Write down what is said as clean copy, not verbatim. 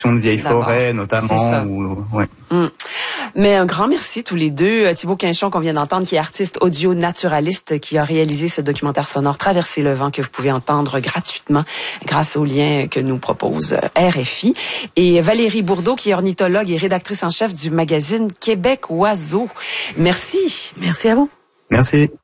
de vieilles forêts, notamment. Ouais. Mais un grand merci tous les deux. Thibaut Quinchon, qu'on vient d'entendre, qui est artiste audio-naturaliste, qui a réalisé ce documentaire sonore Traverser le vent, que vous pouvez entendre gratuitement grâce au lien que nous propose RFI. Et Valérie Bourdeau, qui est ornithologue et rédactrice en chef du magazine Québec Oiseau. Merci. Merci à vous. Merci.